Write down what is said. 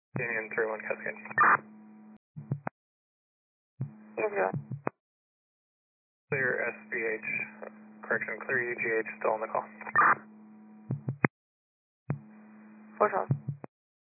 Union 31 Cascade. Yes, sir. Clear SBH, correction, clear UGH, still on the call. 412.